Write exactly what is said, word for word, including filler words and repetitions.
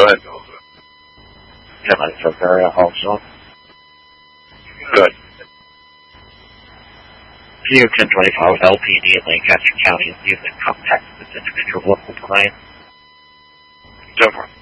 ahead. ten minutes for area also. Good. P U ten twenty-five with L P D in Lancaster County is using contact with this individual local client. ten four.